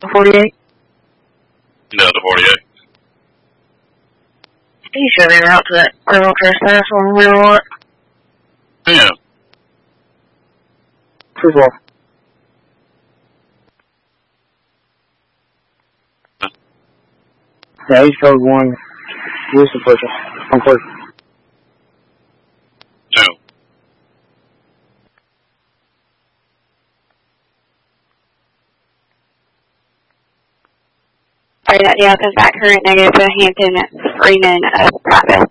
The 48? No, the 48. You should be out to that criminal trespass on the lot. Yeah. Who's what? Yeah, he's code 1. Use the person. I'm clear. No. Sorry, that Delta's back current negative to Hampton, Freeman, Prattville.